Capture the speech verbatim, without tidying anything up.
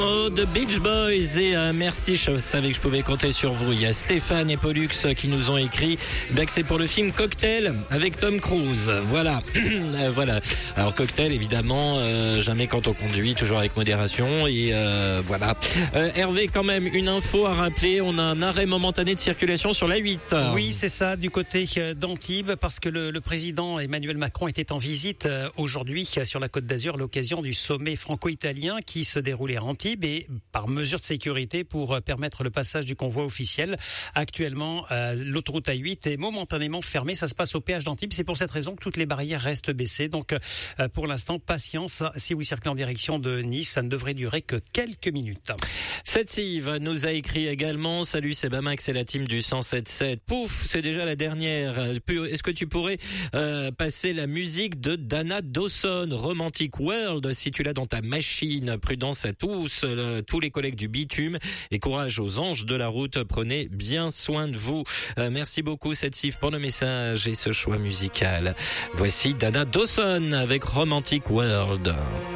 Oh, The Beach Boys et euh, merci, je savais que je pouvais compter sur vous. Il y a Stéphane et Pollux qui nous ont écrit bah, que c'est pour le film Cocktail avec Tom Cruise. Voilà, euh, voilà. Alors Cocktail, évidemment, euh, jamais quand on conduit, toujours avec modération et euh, voilà. Euh, Hervé, quand même une info à rappeler. On a un arrêt momentané de circulation sur la huit. Oui, c'est ça, du côté d'Antibes, parce que le, le président Emmanuel Macron était en visite euh, aujourd'hui sur la Côte d'Azur à l'occasion du sommet franco-italien qui se déroulait à Antibes. Et par mesure de sécurité pour permettre le passage du convoi officiel. Actuellement, euh, l'autoroute A huit est momentanément fermée. Ça se passe au péage d'Antibes. C'est pour cette raison que toutes les barrières restent baissées. Donc, euh, pour l'instant, patience. Si vous circulez en direction de Nice, ça ne devrait durer que quelques minutes. Setsive nous a écrit également. Salut, c'est Bamax et la team du cent sept sept. Pouf, c'est déjà la dernière. Est-ce que tu pourrais euh, passer la musique de Dana Dawson, Romantic World, si tu l'as dans ta machine? Prudence à tous. Euh, tous les collègues du bitume et courage aux anges de la route, prenez bien soin de vous. Euh, merci beaucoup Setsive pour le message et ce choix musical. Voici Dana Dawson avec Romantic World.